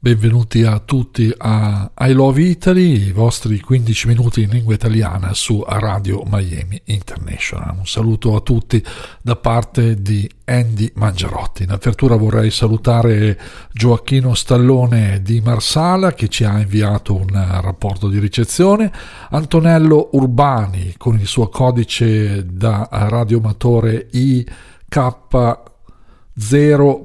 Benvenuti a tutti a I Love Italy, i vostri 15 minuti in lingua italiana su Radio Miami International. Un saluto a tutti da parte di Andy Mangiarotti. In apertura vorrei salutare Gioacchino Stallone di Marsala che ci ha inviato un rapporto di ricezione, Antonello Urbani con il suo codice da radioamatore IK0